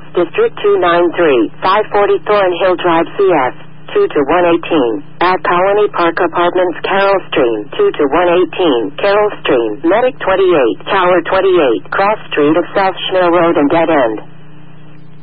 District 293, 540 Thornhill Drive, CF, 2 to 118. At Colony Park Apartments, Carroll Stream, 2 to 118. Carroll Stream, Medic 28, Tower 28, Cross Street of South Schmill Road and Dead End.